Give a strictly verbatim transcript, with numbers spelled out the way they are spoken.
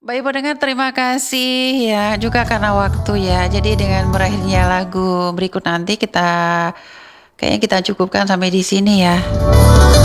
Baik pendengar terima kasih ya juga karena waktu ya. Jadi dengan berakhirnya lagu berikut nanti kita kayaknya kita cukupkan sampai di sini ya.